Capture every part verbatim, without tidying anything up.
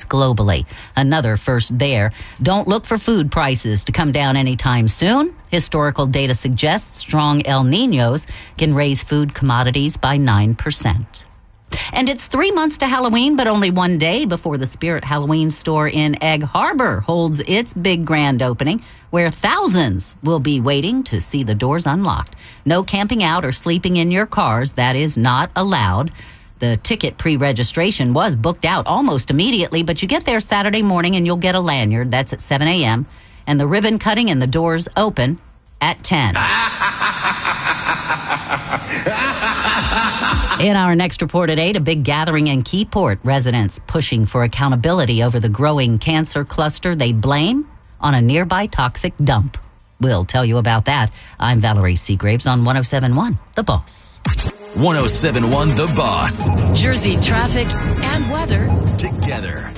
globally. Another first there. Don't look for food prices to come down anytime soon. Historical data suggests strong El Niños can raise food commodities by nine percent. And it's three months to Halloween, but only one day before the Spirit Halloween store in Egg Harbor holds its big grand opening, where thousands will be waiting to see the doors unlocked. No camping out or sleeping in your cars. That is not allowed. The ticket pre-registration was booked out almost immediately, but you get there Saturday morning and you'll get a lanyard. That's at seven a.m. And the ribbon cutting and the doors open at ten. In our next report at eight, a big gathering in Keyport. Residents pushing for accountability over the growing cancer cluster they blame on a nearby toxic dump. We'll tell you about that. I'm Valerie Seagraves on one oh seven point one The Boss. one oh seven point one The Boss. Jersey traffic and weather together.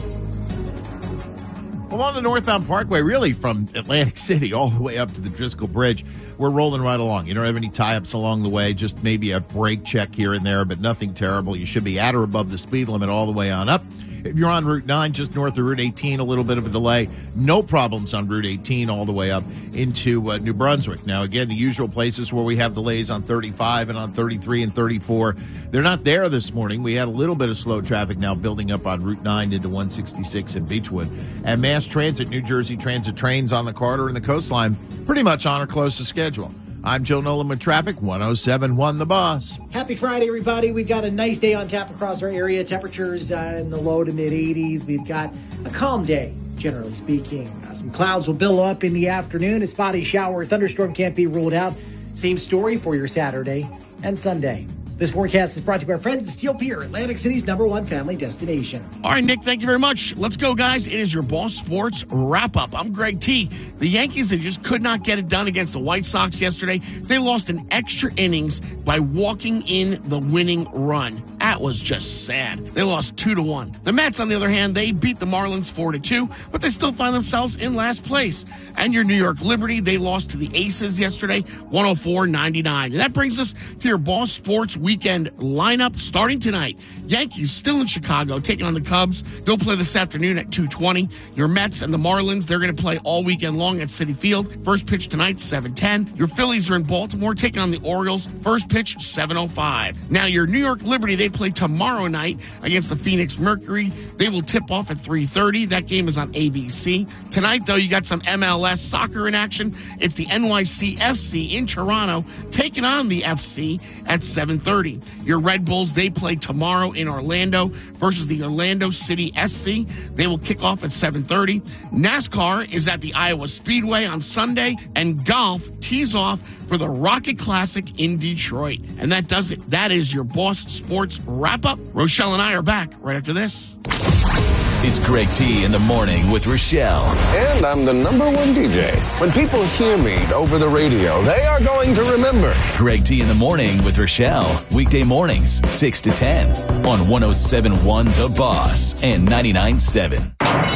Along the northbound Parkway, really from Atlantic City all the way up to the Driscoll Bridge, we're rolling right along. You don't have any tie-ups along the way, just maybe a brake check here and there, but nothing terrible. You should be at or above the speed limit all the way on up. If you're on Route nine, just north of Route eighteen, a little bit of a delay. No problems on Route eighteen all the way up into uh, New Brunswick. Now, again, the usual places where we have delays on thirty-five and on thirty-three and thirty-four, they're not there this morning. We had a little bit of slow traffic now building up on Route nine into one sixty-six and Beechwood. And Mass Transit, New Jersey Transit trains on the corridor and the coastline pretty much on or close to schedule. I'm Joe Nolan with traffic, one oh seven point one The Boss. Happy Friday, everybody. We've got a nice day on tap across our area. Temperatures uh, in the low to mid eighties. We've got a calm day, generally speaking. Uh, some clouds will build up in the afternoon. A spotty shower or thunderstorm can't be ruled out. Same story for your Saturday and Sunday. This forecast is brought to you by our friends at Steel Pier, Atlantic City's number one family destination. All right, Nick, thank you very much. Let's go, guys. It is your Boss Sports wrap-up. I'm Greg T. The Yankees, they just could not get it done against the White Sox yesterday. They lost an extra innings by walking in the winning run. That was just sad. They lost two to one. The Mets, on the other hand, they beat the Marlins four to two, but they still find themselves in last place. And your New York Liberty, they lost to the Aces yesterday, one oh four ninety-nine. And that brings us to your Boss Sports weekend lineup starting tonight. Yankees still in Chicago, taking on the Cubs. They'll play this afternoon at two twenty. Your Mets and the Marlins, they're going to play all weekend long at Citi Field. First pitch tonight, seven ten. Your Phillies are in Baltimore, taking on the Orioles. First pitch, seven oh five. Now, your New York Liberty, they play tomorrow night against the Phoenix Mercury. They will tip off at three thirty. That game is on A B C. Tonight, though, you got some M L S soccer in action. It's the N Y C F C in Toronto, taking on the F C at seven thirty. Your Red Bulls, they play tomorrow in Orlando versus the Orlando City S C. They will kick off at seven thirty. NASCAR is at the Iowa Speedway on Sunday, and golf tees off for the Rocket Classic in Detroit. And that does it. That is your Boss Sports wrap-up. Rochelle and I are back right after this. It's Greg T in the morning with Rochelle. And I'm the number one D J. When people hear me over the radio, they are going to remember. Greg T in the morning with Rochelle. Weekday mornings, six to ten on one oh seven point one The Boss and ninety-nine point seven.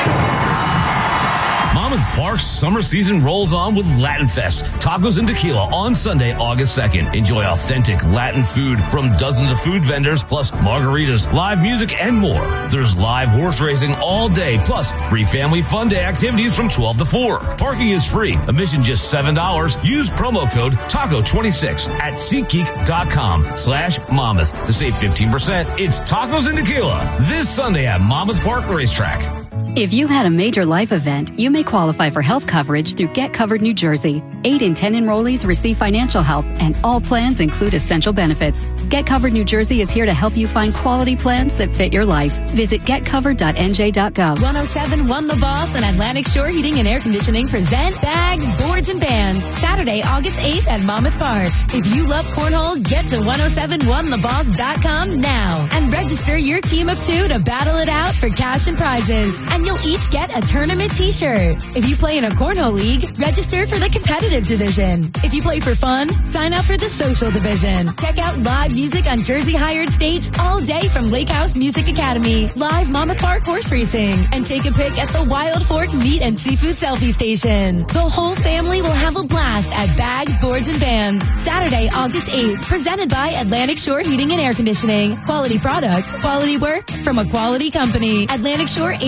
Monmouth Park's summer season rolls on with Latin Fest, tacos and tequila on Sunday, August second. Enjoy authentic Latin food from dozens of food vendors, plus margaritas, live music, and more. There's live horse racing all day, plus free family fun day activities from twelve to four. Parking is free. Admission just seven dollars. Use promo code taco twenty-six at SeatGeek.com slash Monmouth to save fifteen percent. It's tacos and tequila this Sunday at Monmouth Park Racetrack. If you had a major life event, you may qualify for health coverage through Get Covered New Jersey. Eight in ten enrollees receive financial help, and all plans include essential benefits. Get Covered New Jersey is here to help you find quality plans that fit your life. Visit get covered dot n j dot gov. one oh seven point one The Boss and Atlantic Shore Heating and Air Conditioning present Bags, Boards, and Bands. Saturday, August eighth at Monmouth Park. If you love cornhole, get to one oh seven point one the boss dot com now and register your team of two to battle it out for cash and prizes. And you'll each get a tournament t-shirt. If you play in a cornhole league, register for the competitive division. If you play for fun, sign up for the social division. Check out live music on Jersey Hired Stage all day from Lake House Music Academy, live Monmouth Park horse racing, and take a pic at the Wild Fork Meat and Seafood Selfie Station. The whole family will have a blast at Bags, Boards, and Bands. Saturday, August eighth, presented by Atlantic Shore Heating and Air Conditioning. Quality products, quality work from a quality company. Atlantic Shore